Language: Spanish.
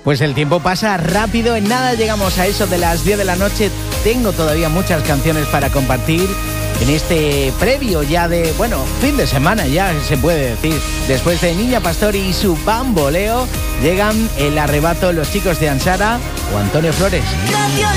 Pues el tiempo pasa rápido, en nada llegamos a eso de las 10 de la noche. Tengo todavía muchas canciones para compartir en este previo ya de, fin de semana ya se puede decir. Después de Niña Pastori y su bamboleo, llegan El Arrebato, Los Chicos de Ansara o Antonio Flores.